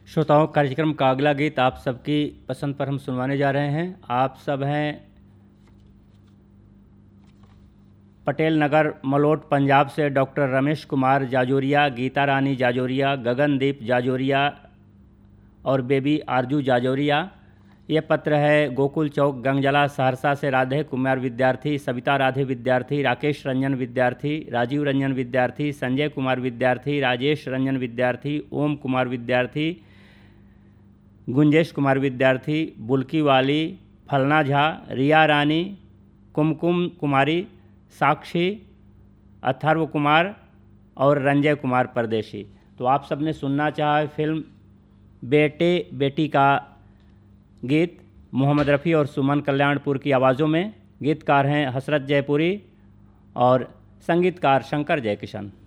श्रोताओं, कार्यक्रम का अगला गीत आप सबकी पसंद पर हम सुनवाने जा रहे हैं। आप सब हैं पटेल नगर मलोट पंजाब से डॉक्टर रमेश कुमार जाजोरिया, गीता रानी जाजोरिया, गगनदीप जाजोरिया और बेबी आरजू जाजोरिया। ये पत्र है गोकुल चौक गंगजला सहरसा से राधे कुमार विद्यार्थी, सविता राधे विद्यार्थी, राकेश रंजन विद्यार्थी, राजीव रंजन विद्यार्थी, संजय कुमार विद्यार्थी, राजेश रंजन विद्यार्थी, ओम कुमार विद्यार्थी, गुंजेश कुमार विद्यार्थी, बुल्की वाली, फलना झा, रिया रानी, कुमकुम कुमारी, साक्षी, अथर्व कुमार और रंजय कुमार परदेशी। तो आप सबने सुनना चाहा फिल्म बेटे बेटी का गीत मोहम्मद रफ़ी और सुमन कल्याणपुर की आवाज़ों में। गीतकार हैं हसरत जयपुरी और संगीतकार शंकर जयकिशन।